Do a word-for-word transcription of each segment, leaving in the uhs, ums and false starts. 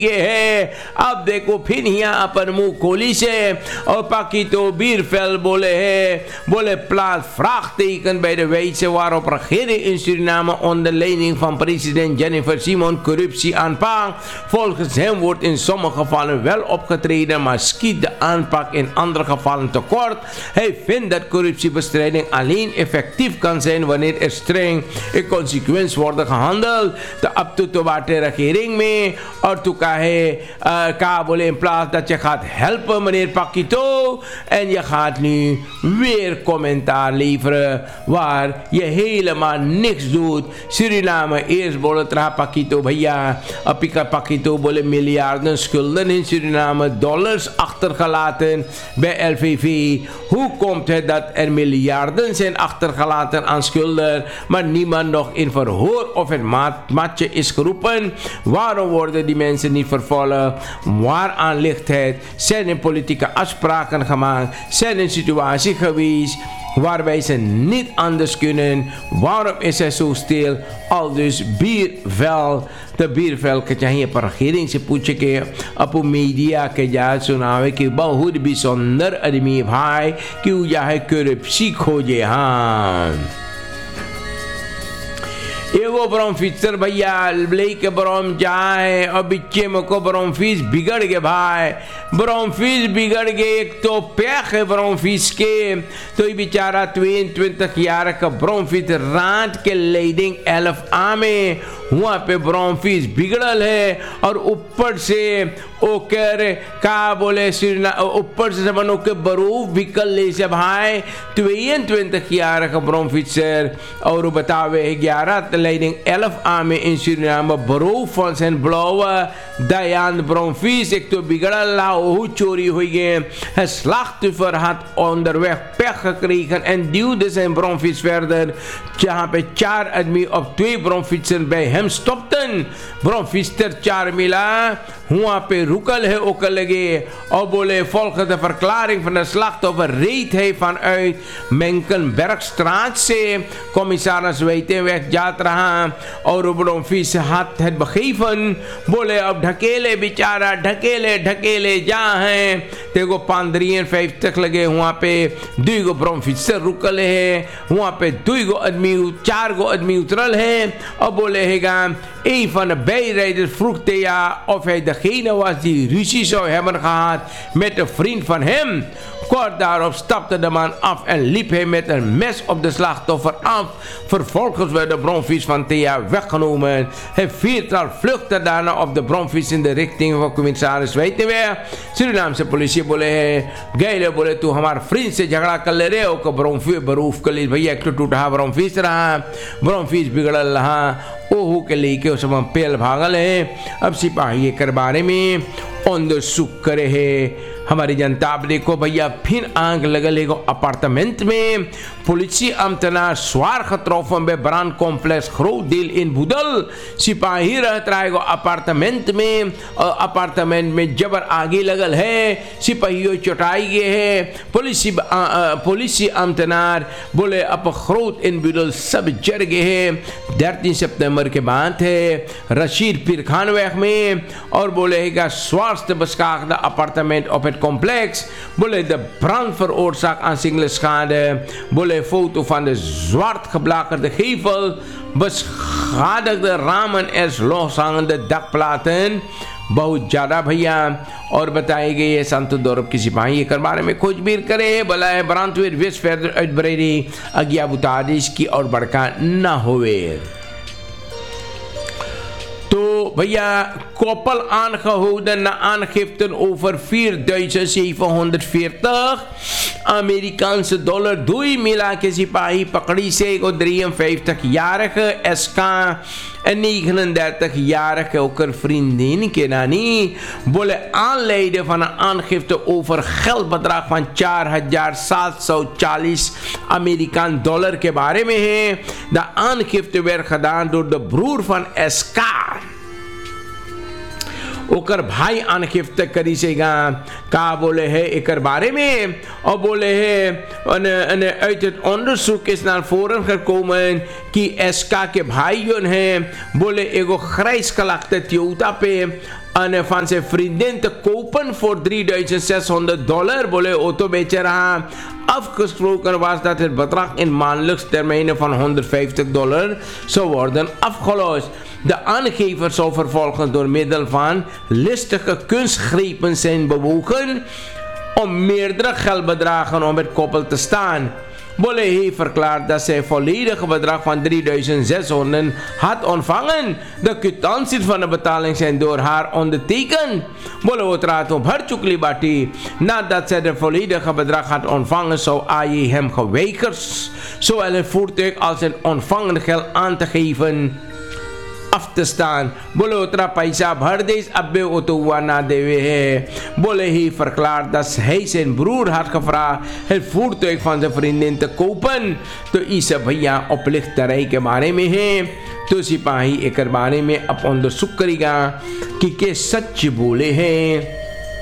ये है। अब देखो फिर यहाँ अपन मुंह खोली से और Pakito Bierveld बोले है, बोले plaat vraagteken bij de wijze waarop regering in Suriname onder leiding van president Jennifer Simon corruptie aanpakt. Volgens hem wordt in sommige gevallen wel opgetreden, maar schiet de aanpak in andere gevallen tekort. Hij vindt dat corruptiebestrijding alleen effectief kan zijn wanneer er streng en consequent wordt gehandeld. De abtoetobate regering mee, और तू कहे का बोले in plaats dat je gaat helpen meneer Pakito en je gaat nu weer commentaar leveren waar je helemaal niks doet. Suriname eerst बोले रहा Pakito भैया, अब Pakito बोले miljarden schulden in Suriname, dollars achtergelaten bij L V V. Hoe komt het dat er miljarden zijn achtergelaten aan schulden, maar niemand nog in verhoor of het matje is geroepen? Waarom worden die mensen niet vervolgen? Waaraan ligt het? Zijn er politieke afspraken gemaakt? Zijn er situaties geweest waarbij ze niet anders kunnen? Waarom is hij zo stil? Al dus Bierveld, de Bierveld que चाहिए पर regering से पूछे के अपो media के जा सुनावे कि बहुत bijzonder आदमी भाई क्यों यह करप्सी खोजे हाँ एगो ब्रोमफिसर भैया लेके ब्रोम जाए और बिच्चे में को ब्रोमफिस बिगड़ गए भाई, ब्रोमफिस बिगड़ गए। एक तो पैक है ब्रोमफिस के, तो ये बेचारा ट्वेन ट्वेन तक यार का ब्रोमफिस रात के लीडिंग एल्फ आमे वहाँ पे ब्रोमफिस बिगड़ल है और ऊपर से ओकर का बोले ऊपर से समझो के बरूफ बिकल ले से भाई ट्वेन ट्वेन तक यार का ब्रोमफिसर और बतावे ग्यारह leiding elf army in Suriname beroofd van zijn blauwe Diane Bromfies. Ik toen bigala hoe chori hoeige. Het slachtoffer had onderweg pech gekregen en duwde zijn Bromfies verder. Jहाँ पे चार आदमी op twee bromfietsen bij hem stopten. Bromfietser चार मिला वहाँ पे रुकल है ओकर लगे और बोले volgens de verklaring van de slachtoffer reed hij vanuit Menkenbergstraat से commissaris Weitenweg जात रहा और ब्रोमफिस हाथ है बखीफन बोले अब ढकेले बेचारा ढकेले ढकेले जा हैं तेगो पांद्रियन फाइव तक लगे वहाँ पे दो गो ब्रोमफिसर रुकल है वहाँ पे दो गो आदमी चार गो आदमी उतरल है और बोले हैगा een van de bijrijders vroeg Thea of hij degene was die ruzie zou hebben gehad met een vriend van hem. Kort daarop stapte de man af en liep hij met een mes op de slachtoffer af. Vervolgens werd de bromfiets van Thea weggenomen. Het viertal vluchtte daarna op de bromfiets in de richting van commissaris Weitenweg. Surinaamse politie बोले है गए बोले तू हमारे friend से झगड़ा कर ले रहे हो को ब्रोमफिस बरूफ कर ली भैया एक तो टूटा ब्रोमफिस रहा ब्रोमफिस बिगड़ल रहा ओहो के लेके उस समय पेल भागल है। अब सिपाही के बारे में onderzoek करे है हमारी जनता। अब देखो भैया फिर आग लगल एगो अपार्टमेंट में politie ambtenaar zwaar getroffen bij brandcomplex Groot Deel in Boedel. सिपाही रहत रहा एगो अपार्टमेंट में अपार्टमेंट में जबर आगे लगल है सिपाहियों चटाई गए है पुलिस पुलिस ambtenaar बोले अब Groot in Boedel सब जर गए है। dertien सितंबर के बाद है रशीद पीर खानweg में और बोले है zwaarste beskadigde appartement op het complex. Bolle de brand veroorzaakt aanzienlijke schade. Bolle foto van de zwart geblakerde gevel. Beschadigde ramen en loshangende dakplaten. बहुत ज़्यादा भैया और बताए गए ये संत दौरब की सिपाही के बारे में खोजबीन करे भला है ब्रांडवेयर वेस्ट फेदर uitbreiding अज्ञा बुतादिश की और बड़का ना होवे। तो भैया koppel aangehouden na aangiften over vierduizend zevenhonderdveertig Amerikaanse dollar. Doi मिला के सिपाही पकड़ी से को drieënvijftig-jarige S K en negenendertig-jarige oker vriendin Kenani bolle aanleiden van een aangifte over geldbedrag van चार हजार सात सौ चालीस Amerikaan dollar के बारे में है। De aangifte werd gedaan door de broer van S K. ओकर भाई aangifte करी सेगा का बोले है एकर बारे में और बोले है en uit het onderzoek is naar voren gekomen कि S K के भाई जोन है बोले एगो grijs gelakte Toyota पे en van zijn vriendin te kopen voor drieduizend zeshonderd dollar. Bolle auto becerha. Afgesproken was dat het bedrag in maandelijks termijnen van honderdvijftig dollar zou worden afgelost. De aangever zou vervolgens door middel van listige kunstgrepen zijn bewogen om meerdere geldbedragen om het koppel te staan. Bolle heeft verklaard dat zij volledige bedrag van drieduizend zeshonderd had ontvangen. De kwitanties van de betaling zijn door haar ondertekend. Bolle trad op haar chukli. Nadat zij de volledige bedrag had ontvangen, zou A J hem geweigerd zowel het voertuig als het ontvangen geld aan te geven af te staan. Bolle otra paisa bhardes abbe otowa na dewe he. Bolle heeft verklaard dat hij zijn broer had gevraagd het voertuig van zijn vriendin te kopen. To isa भैया oplichterij के बारे में है. तो सिपाही एक बारे में अब onderzoek करेगा कि के सच बोले हैं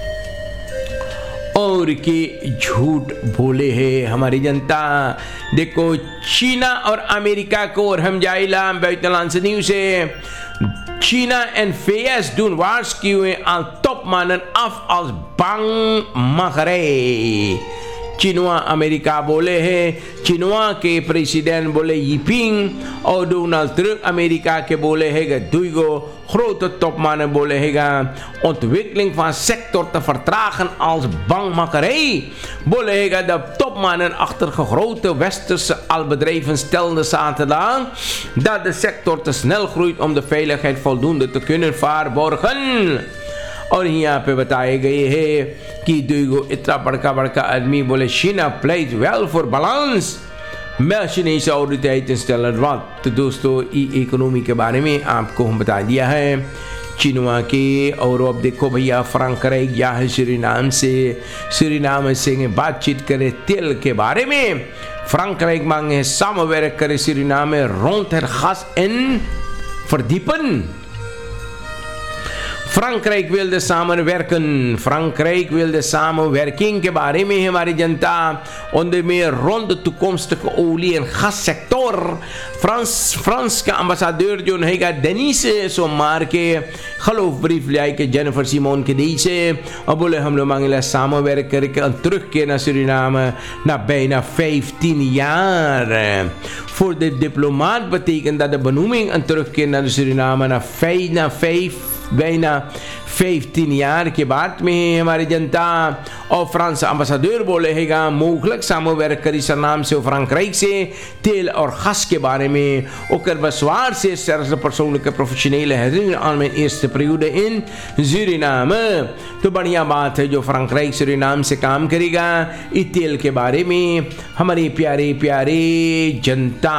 और के झूठ बोले हैं हमारी जनता. देखो चीना और अमेरिका को और हम जाइला buitenlandse nieuws है. China en V S doen waarschuwing aan topmannen af als bangmakerij. Chinoa Amerika बोले हैं. Chinoa के president बोले Jinping और Donald Trump Amerika के बोले हैं Duigo grote topmannen बोले हैं ontwikkeling van sector te vertragen als bangmakerij. Bolle हैं de topmannen achter grote westerse albedrijven stelden zaterdag dat de sector te snel groeit om de veiligheid voldoende te kunnen waarborgen. और यहाँ पे बताए गए हैं कि दुगो इतना बड़का बड़का आदमी बोले China plays well for balance. मैं Chinese autoriteiten stellen wat. तो दोस्तों ई इकोनॉमी के बारे में आपको हम बता दिया है चिनुआ के. और अब देखो भैया फ्रांकराइक या है सूरीनाम से सूरीनाम से बातचीत करे तेल के बारे में. Frankrijk मांगे samenwerk करे सूरीनाम में rond het gas en verdiepen. Frankrijk wilde samenwerken. Frankrijk wilde samenwerking के बारे में हमारी जनता onder meer rond de toekomstige olie- en gassector. Frans, Frans का ambassadeur जो हैगा Denise सोमवार के geloofbrief lijken Jennifer Simon के deze. और बोले हम लोग मांगे samenwerken करके een terugkeer naar Suriname na bijna vijftien jaar. Voor de diplomaat betekent dat de benoeming een terugkeer naar de Suriname na vijf na vijf bijna vijftien jaar के बाद में हमारी जनता और फ्रांस ambassadeur बोले हैगा mogelijk samenwerken करी नाम से फ्रांkrijk से तेल और gas के बारे में. ook er bezwaar से sterkste persoonlijke professionele herinnering aan mijn eerste periode in Suriname. तो बढ़िया बात है जो फ्रांkrijk Suriname से काम करेगा इस तेल के बारे में हमारे प्यारे प्यारे जनता.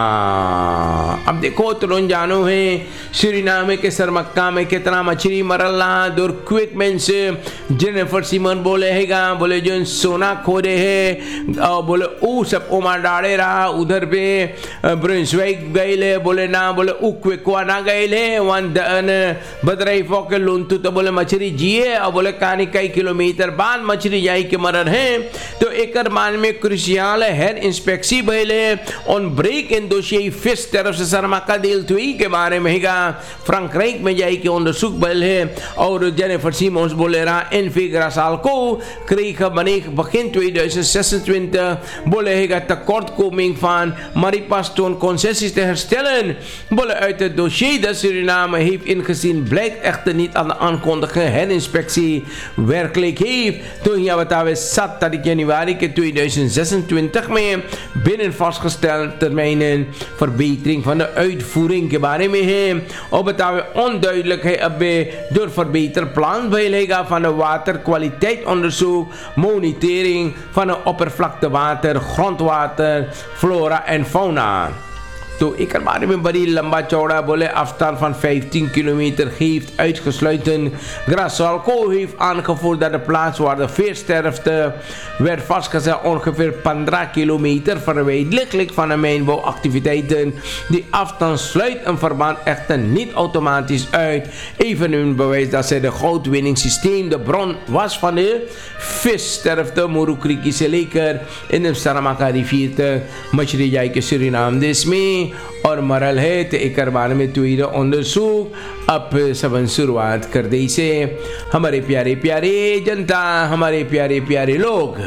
अब देखो तुरंत जानो है Suriname के सरमक्का में कितना मछली मरला door quickmensen. Jennifer Simon बोले हैगा बोले जो सोना खोदे है और बोले ऊ सब उमा डाले रहा उधर पे ब्रुंसविक गए ले बोले ना बोले ऊ क्विकवा ना गए ले वन दन बदराई फोके लुंतु तो बोले मछली जिए और बोले कहानी कई किलोमीटर बाद मछली जाई के मरर है. तो एकर मान में क्रुशियल हेड इंस्पेक्सी भइले ऑन ब्रेक इन दोषी फिश तरफ से सरमाका दिल तुई के बारे में हैगा फ्रांkrijk में जाई के onderzoek भइल है. और Jennifer Simons बोले रहा in Vegrassalco kregen begin tweeduizend zesentwintig बोले हैगा tekortkoming van Maripastoon concessies te herstellen. Bolle uit het dossier dat Suriname heeft ingezien blijkt echter niet aan de aankondiging herinspectie werkelijk heeft. Toen ja wat we zat dat januari tweeduizend zesentwintig mee binnen vastgestelde termijnen verbetering van de uitvoering के बारे में है. और बतावे onduidelijk है अब door verbeter plan bijleggen van de waterkwaliteitsonderzoek, monitering van de oppervlaktewater, grondwater, flora en fauna. तो एक बारे में बड़ी लंबा चौड़ा बोले afstand van vijftien kilometer heeft uitgesluiten. Grassalco heeft aangevoerd dat de plaats waar de veersterfte werd vastgezet ongeveer twintig kilometer verwijderd ligt van de mijnbouwactiviteiten. Die afstand sluit een verband echter niet automatisch uit. Even een bewijs dat zij de goudwinningssysteem de bron was van de vissterfte Murukrikische leker in de Saramaka rivier te Machrijke Suriname. Dus mee और मरल है तो एक बारे में तुईर onderzoek अब सबन शुरुआत कर दी से। हमारे प्यारे प्यारे जनता, हमारे प्यारे प्यारे लोग,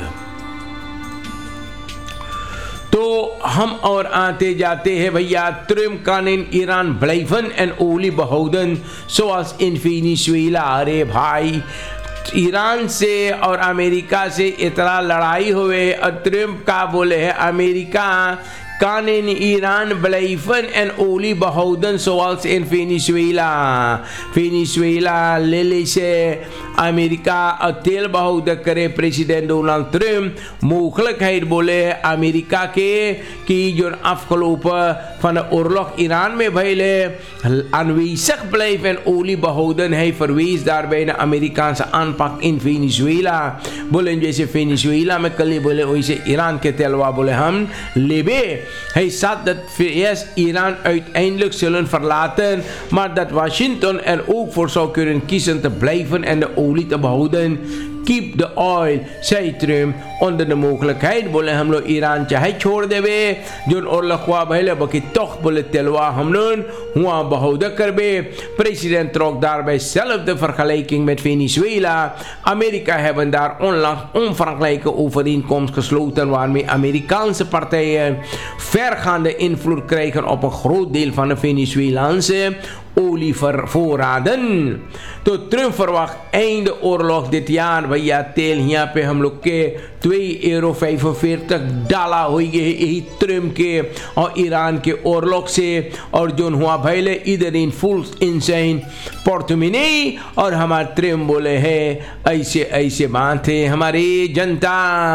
तो हम और आते जाते हैं भैया। Trump kan in Iran blijven en olie behouden zoals in Venezuela। अरे भाई, ईरान से और अमेरिका से इतना लड़ाई हुए और ट्रम्प का बोले है America kan in Iran blijven en olie behouden zoals in Venezuela। Venezuela लेले से अमेरिका और तेल behouden करे प्रेसिडेंट डोनाल्ड ट्रम्प। mogelijkheid बोले अमेरिका के कि जो afgelopen van de oorlog Iran में भइले aanwezig blijven en olie behouden। hij verwees daarbij de Amerikaanse aanpak in Venezuela। बोले जैसे वेनेजुएला में कल बोले वैसे ईरान के तेलवा बोले हम लेबे। Hij zat dat V S Iran uiteindelijk zullen verlaten, maar dat Washington er ook voor zou kunnen kiezen te blijven en de olie te behouden। Keep the oil, zei Trump, onder de mogelijkheid बोले हम लोग Iran चाहे छोड़ देवे जो ओरलख हुआ भले बाकी toch बोले तेलवा हम लोग हुआ behouden करबे। President trok daarbij zelf de vergelijking met Venezuela। Amerika hebben daar onlangs onvergelijke overeenkomst gesloten waarmee Amerikaanse partijen vergaande invloed krijgen op een groot deel van de Venezuelaanse olievoorraden। तो Trump verwacht einde oorlog dit jaar भैया तेल यहाँ पे हम लोग के twee euro vijfenveertig dollar हुई है ट्रम्प के और ईरान के oorlog से। और जो हुआ भैले iedereen voelt in zijn portemonnee और हमारे ट्रम्प बोले है ऐसे ऐसे बात है हमारी जनता।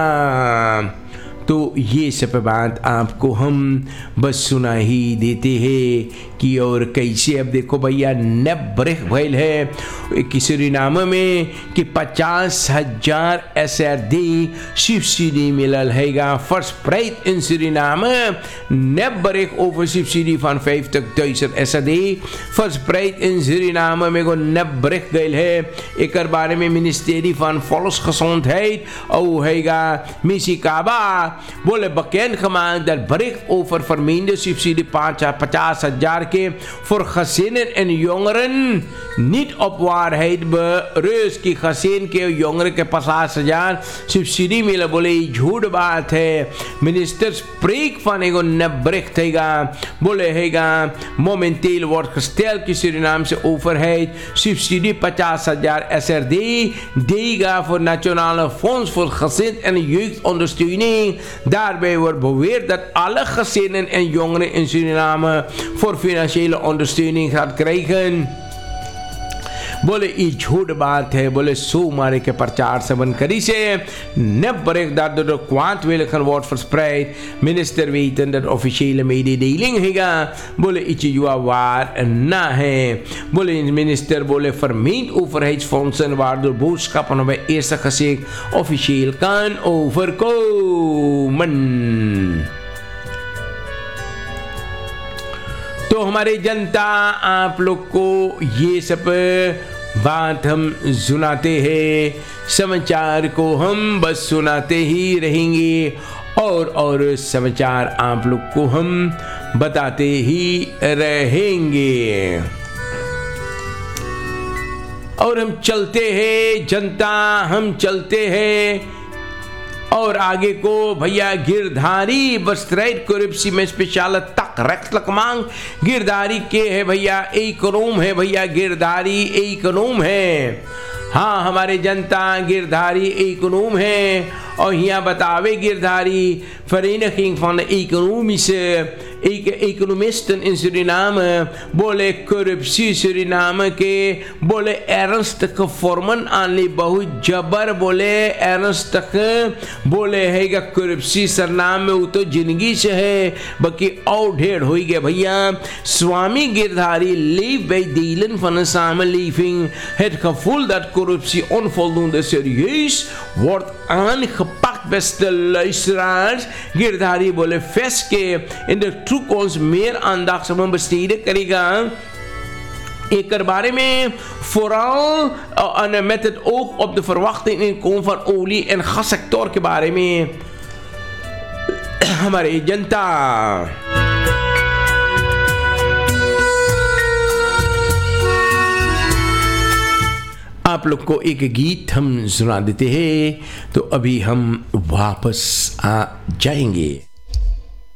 तो ये सब बात आपको हम बस सुना ही देते हैं कि और कैसे। अब देखो भैया नब्रेक भइल है किसी नाम में कि पचास हजार एस आर डी सब्सिडी मिलल हैगा first price in Suriname। नब्रेक over subsidy van vijftig duizend S R D first price in Suriname में को नब्रेक गइल है। एक बारे में मिनिस्ट्री van Volksgezondheid और हैगा मिसिकाबा बोले bekend gemaakt dat bericht over vermeende subsidie पचास हजार के voor gezinnen en jongeren niet op waarheid berust। की gezin के jongeren के पचास हजार subsidie मिले बोले झूठ बात है। minister spreekt van ego nebericht हैगा बोले हैगा momenteel wordt gesteld कि Surinaamse overheid subsidie पचास हजार एस आर डी देगा voor nationale fonds voor gezin en jeugdondersteuning। Daarbij wordt beweerd dat alle gezinnen en jongeren in Suriname voor financiële ondersteuning gaat krijgen। बोले ये झूठ बात है बोले सो मारे के प्रचार सबन करी से नब बरेक दाद दो quant वेलखन what for spread minister वेतन दट ऑफिशियल मेडिडेलिंग हैगा बोले इच युवा वार ना है। बोले मिनिस्टर बोले vermeend overheidsfondsen waardoor boodschappen bij eerste gezicht officieel kan overkomen। तो हमारे जनता आप लोग को ये सब बात हम सुनाते हैं, समाचार को हम बस सुनाते ही रहेंगे और और समाचार आप लोग को हम बताते ही रहेंगे। और हम चलते हैं जनता, हम चलते हैं और आगे को भैया गिरधारी बस्ट्राइट करप्सी में स्पेशल तक रख मांग गिरधारी के है भैया एक रूम है भैया गिरधारी एक रूम है। हाँ हमारे जनता गिरधारी एक रूम है और यहाँ बतावे Girdhari vereniging van de economische economisten in Suriname बोले corruptie Suriname के बोले ernstige vormen aanlee बहुत जबर बोले ernstige बोले हैगा corruptie सरनाम में वो तो जिंदगी से है बाकी और ढेर हो गया भैया। स्वामी Girdhari leeft bij delen van de samenleving het gevoel dat corruptie onvoldoende serieus wordt aangepakt, beste luisteraars। Girdhari बोले फेस के in de toekomst meer aandacht zullen besteden krijgen एक बारे में vooral uh, met het oog op de verwachting inkomen van olie en gassector के बारे में हमारे जनता। आप लोग को एक गीत हम सुना देते हैं, तो अभी हम वापस आ जाएंगे।